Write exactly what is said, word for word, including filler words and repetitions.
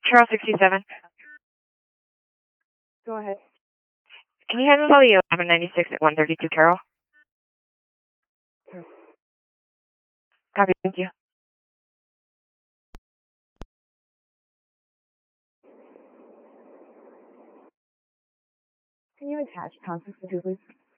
Carol sixty-seven. Go ahead. Can you handle the eleven ninety-six at one thirty-two, Carol? Sure. Copy, thank you. Can you attach contact to please?